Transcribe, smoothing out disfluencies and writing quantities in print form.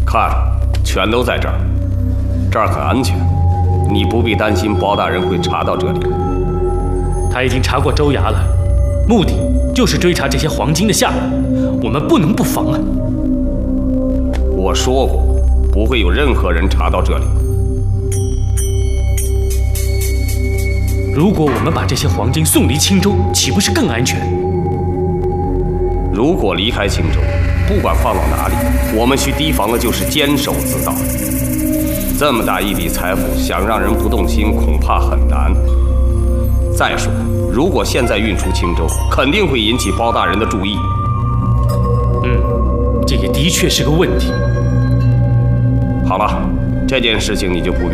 看，全都在这儿，这儿很安全，你不必担心包大人会查到这里。 他已经查过州衙了，目的就是追查这些黄金的下落，我们不能不防啊！ 我说过，不会有任何人查到这里。 如果我们把这些黄金送离青州，岂不是更安全？ 如果离开青州，不管放到哪里，我们需提防的就是监守自盗。这么大一笔财富，想让人不动心，恐怕很难。再说，如果现在运出青州，肯定会引起包大人的注意。 这也的确是个问题。 好了，这件事情你就不必